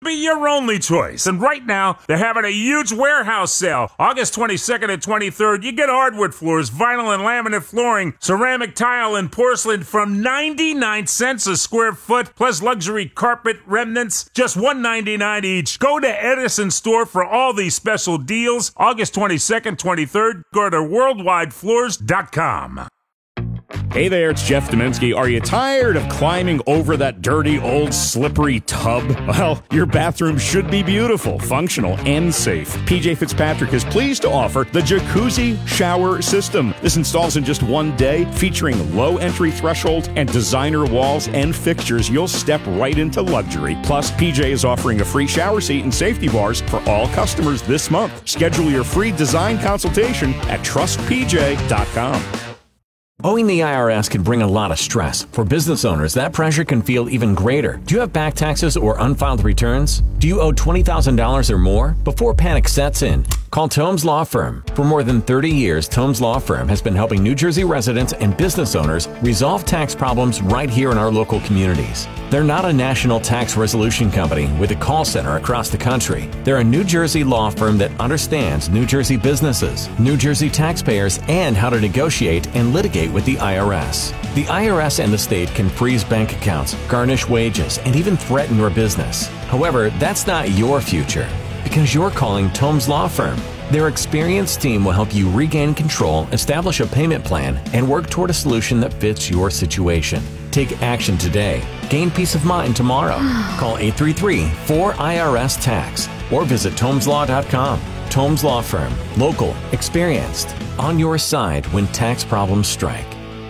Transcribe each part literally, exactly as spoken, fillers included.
be your only choice. And right now, they're having a huge warehouse sale. August twenty-second and twenty-third, you get hardwood floors, vinyl and laminate flooring, ceramic tile and porcelain from ninety-nine cents a square foot, plus luxury carpet remnants, just one ninety-nine each. Go to Edison Store for all these special deals. August twenty-second, twenty-third, go to worldwide floors dot com. Hey there, it's Jeff Domensky. Are you tired of climbing over that dirty, old, slippery tub? Well, your bathroom should be beautiful, functional, and safe. P J Fitzpatrick is pleased to offer the Jacuzzi Shower System. This installs in just one day, featuring low entry threshold and designer walls and fixtures. You'll step right into luxury. Plus, P J is offering a free shower seat and safety bars for all customers this month. Schedule your free design consultation at trust p j dot com. Owing the I R S can bring a lot of stress. For business owners, that pressure can feel even greater. Do you have back taxes or unfiled returns? Do you owe twenty thousand dollars or more? Before panic sets in, call Tomes Law Firm. For more than thirty years, Tomes Law Firm has been helping New Jersey residents and business owners resolve tax problems right here in our local communities. They're not a national tax resolution company with a call center across the country. They're a New Jersey law firm that understands New Jersey businesses, New Jersey taxpayers, and how to negotiate and litigate with the I R S. The I R S and the state can freeze bank accounts, garnish wages, and even threaten your business. However, that's not your future because you're calling Tomes Law Firm. Their experienced team will help you regain control, establish a payment plan, and work toward a solution that fits your situation. Take action today. Gain peace of mind tomorrow. Call eight three three, four I R S, tax or visit tomes law dot com. Tomes Law Firm. Local. Experienced. On your side when tax problems strike.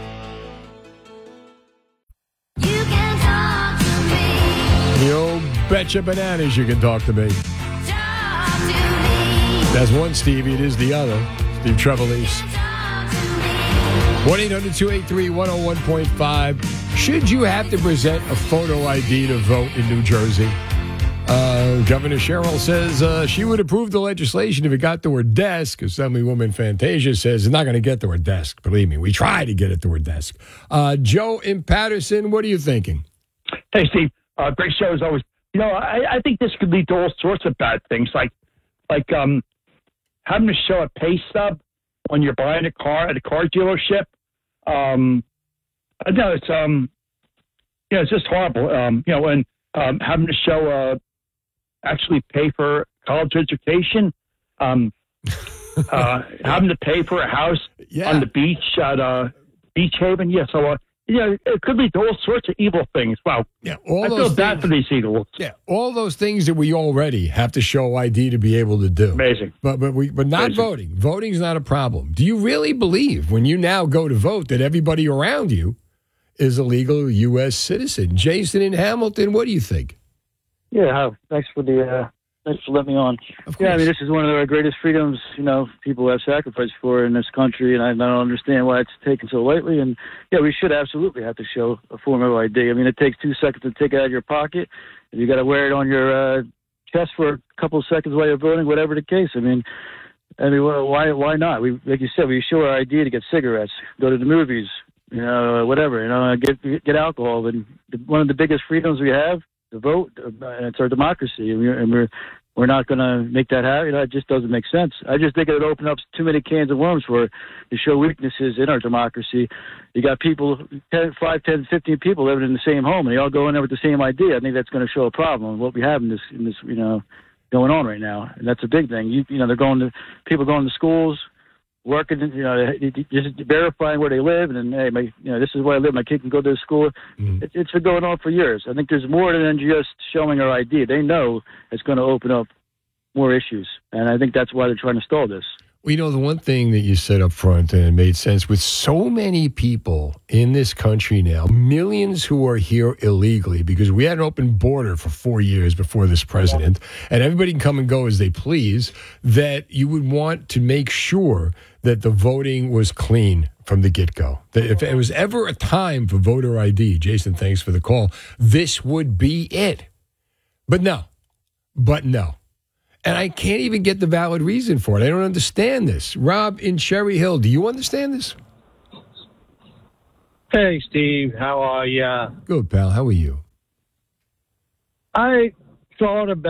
You can talk to me. The old betcha bananas you can talk to me. Talk to me. That's one Stevie, it is the other. Steve Trevelise. one eight hundred two eight three one oh one point five. Should you have to present a photo I D to vote in New Jersey? Uh, Governor Cheryl says uh, she would approve the legislation if it got to her desk. Assemblywoman Fantasia says it's not going to get to her desk. Believe me, we try to get it to her desk. Uh, Joe in Patterson, what are you thinking? Hey, Steve. Uh, great show as always. You know, I, I think this could lead to all sorts of bad things, like like um, having to show a pay stub when you're buying a car at a car dealership. Um, I know it's um, you know, it's just horrible. Um, you know, and um, having to show uh, actually pay for college education. Um, uh, having to pay for a house Yeah. on the beach at uh, Beach Haven. Yeah, so uh, yeah, it could lead to all sorts of evil things. Wow. Yeah, all I those feel bad things- for these evils. Yeah, all those things that we already have to show I D to be able to do. Amazing. But but we but not Amazing. voting. Voting's not a problem. Do you really believe when you now go to vote that everybody around you is a legal U S citizen? Jason in Hamilton, what do you think? Yeah, hi. Thanks for the uh, thanks for letting me on. Of Yeah, I mean course. this is one of our greatest freedoms, you know, people have sacrificed for in this country, and I, I don't understand why it's taken so lightly. And yeah, we should absolutely have to show a form of I D. I mean, it takes two seconds to take it out of your pocket, and you got to wear it on your uh, chest for a couple of seconds while you're voting, whatever the case. I mean, I mean, well, why why not? We like you said, we show our I D to get cigarettes, go to the movies, you know, whatever, you know, get get alcohol. And the, one of the biggest freedoms we have, to vote, uh, and it's our democracy, and we're and we're, we're not going to make that happen. You know, it just doesn't make sense. I just think it would open up too many cans of worms for to show weaknesses in our democracy. You got people, ten, five, ten, fifteen people living in the same home, and they all go in there with the same idea. I think that's going to show a problem in what we have in this, in this, you know, going on right now, and that's a big thing. You, you know, they're going to people going to schools, working, you know, just verifying where they live, and then, hey, my, you know, this is where I live. My kid can go to school. Mm. It, it's been going on for years. I think there's more than just showing our I D. They know it's going to open up more issues, and I think that's why they're trying to stall this. Well, you know, the one thing that you said up front, and it made sense, with so many people in this country now, millions who are here illegally, because we had an open border for four years before this president, and everybody can come and go as they please, that you would want to make sure that the voting was clean from the get-go. That if it was ever a time for voter I D, Jason, thanks for the call, this would be it. But no, but no. And I can't even get the valid reason for it. I don't understand this. Rob in Cherry Hill, do you understand this? Hey, Steve. How are you? Good, pal. How are you? I thought about